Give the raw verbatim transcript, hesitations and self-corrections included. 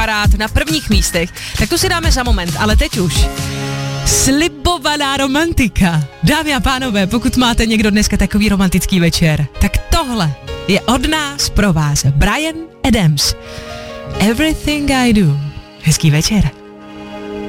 parád na prvních místech, tak to si dáme za moment, ale teď už. Slibovaná romantika. Dámy a pánové, pokud máte někdo dneska takový romantický večer, tak tohle je od nás pro vás Bryan Adams. Everything I do. Hezký večer.